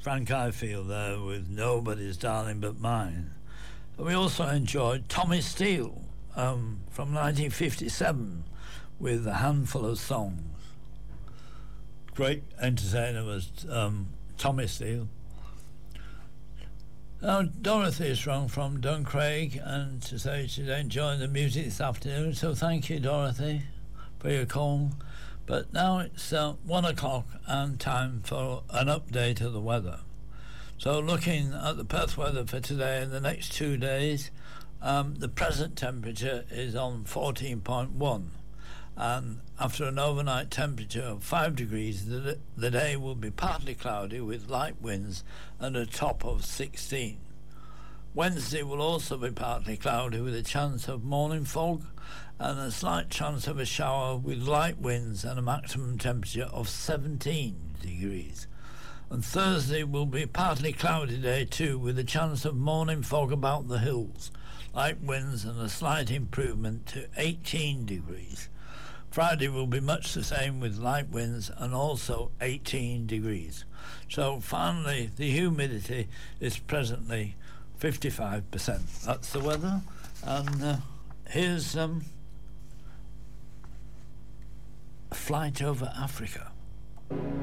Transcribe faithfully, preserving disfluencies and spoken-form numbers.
Frank Ifield there with Nobody's Darling But Mine. And we also enjoyed Tommy Steele um, from nineteen fifty-seven with A Handful of Songs. Great entertainer was um, Tommy Steele. Now, Dorothy is rung from Duncraig and to say she's enjoying the music this afternoon, so thank you, Dorothy, for your call. But now it's uh, one o'clock and time for an update of the weather. So looking at the Perth weather for today and the next two days, um, the present temperature is on fourteen point one. And after an overnight temperature of five degrees, the, the day will be partly cloudy with light winds and a top of sixteen. Wednesday will also be partly cloudy with a chance of morning fog and a slight chance of a shower with light winds and a maximum temperature of seventeen degrees. And Thursday will be partly cloudy day too, with a chance of morning fog about the hills, light winds and a slight improvement to eighteen degrees. Friday will be much the same with light winds and also eighteen degrees. So finally, the humidity is presently fifty-five percent. That's the weather. And uh, here's um, a flight over Africa.